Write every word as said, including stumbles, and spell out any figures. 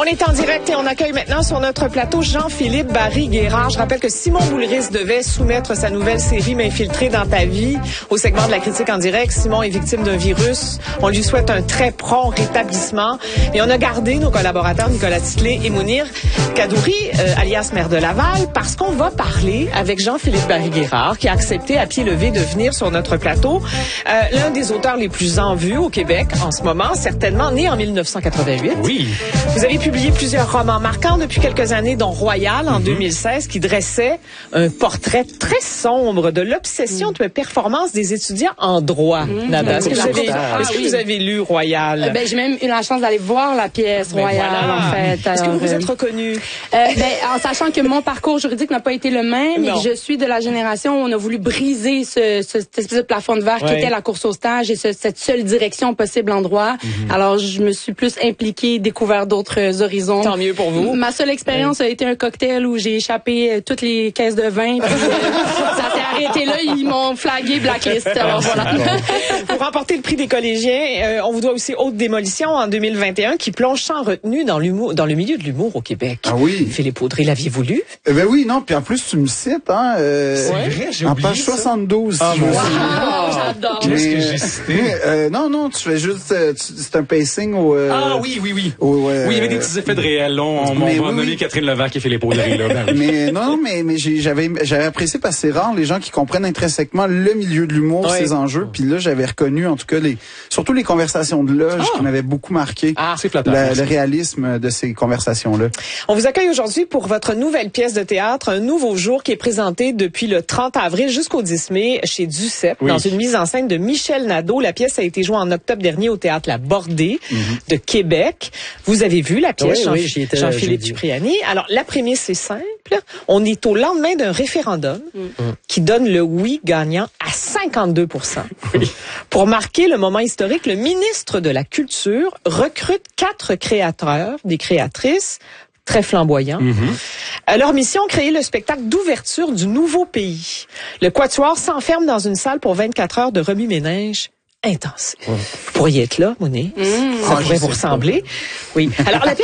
On est en direct et on accueille maintenant sur notre plateau Jean-Philippe Barry-Guérard. Je rappelle que Simon Boulris devait soumettre sa nouvelle série M'infiltrer dans ta vie au segment de la critique en direct. Simon est victime d'un virus. On lui souhaite un très prompt rétablissement. Et on a gardé nos collaborateurs Nicolas Titley et Mounir Kadouri, euh, alias maire de Laval, parce qu'on va parler avec Jean-Philippe Barry-Guérard qui a accepté à pied levé de venir sur notre plateau. Euh, l'un des auteurs les plus en vue au Québec en ce moment, certainement né en mille neuf cent quatre-vingt-huit. Oui. Vous avez publié plusieurs romans marquants depuis quelques années, dont Royal en mm-hmm. deux mille seize, qui dressait un portrait très sombre de l'obsession mm. de performance des étudiants en droit. Mm. Nada, est-ce que, vous avez, ah, est-ce que oui. vous avez lu Royal? Euh, ben, j'ai même eu la chance d'aller voir la pièce ben Royal, voilà. en fait. Est-ce que vous vous êtes reconnu? Euh, ben, en sachant que mon parcours juridique n'a pas été le même non. et que je suis de la génération où on a voulu briser ce, ce, cette espèce de plafond de verre ouais. qui était la course au stage et ce, cette seule direction possible en droit. Mm-hmm. Alors, je me suis plus impliquée, découvert d'autres horizons. Tant mieux pour vous. Ma seule expérience oui. a été un cocktail où j'ai échappé toutes les caisses de vin. Puis, euh, ça s'est arrêté là. Ils m'ont flagué blacklist. Alors voilà. Pour remporter le prix des collégiens, euh, on vous doit aussi Haute Démolition en deux mille vingt et un qui plonge sans retenue dans l'humour, dans le milieu de l'humour au Québec. Ah oui. Philippe Audrey, l'aviez-vous lu? Eh ben oui, non. Puis en plus, tu me cites, hein. Euh, C'est vrai, j'ai en oublié page ça. soixante-douze. Ah, si wow. je me Oh, j'adore. Qu'est-ce que j'ai cité? Euh, non, non, tu fais juste, euh, tu, c'est un pacing au. Euh, ah oui, oui, oui. Au, euh, oui, il y avait des petits effets de réel. Là, on on va oui, nommer oui. Catherine Levac et Philippe Audrey. Là, ben, oui. Mais non, mais mais j'ai, j'avais j'avais apprécié parce que c'est rare les gens qui comprennent intrinsèquement le milieu de l'humour, oui. ses enjeux. Puis là, j'avais reconnu en tout cas les, surtout les conversations de loge ah. qui m'avaient beaucoup marqué. Ah, c'est flatteur. La, le réalisme de ces conversations-là. On vous accueille aujourd'hui pour votre nouvelle pièce de théâtre, Un nouveau jour, qui est présentée depuis le trente avril jusqu'au dix mai chez Duceppe, oui. dans une mise en scène de Michel Nadeau. La pièce a été jouée en octobre dernier au théâtre La Bordée mm-hmm. de Québec. Vous avez vu la pièce, oui, Jean- oui, j'y étais, Jean-Philippe Cipriani. Alors, la prémisse, c'est simple. On est au lendemain d'un référendum mm. qui donne le oui gagnant à cinquante-deux pour cent. Oui. Pour marquer le moment historique, le ministre de la Culture recrute quatre créateurs, des créatrices, très flamboyants. Mm-hmm. Leur mission, créer le spectacle d'ouverture du nouveau pays. Le Quatuor s'enferme dans une salle pour vingt-quatre heures de remue-ménage intense. Mmh. Vous pourriez être là, Mounir. Mmh. Ça ah, pourrait vous ressembler. Oui. Alors, la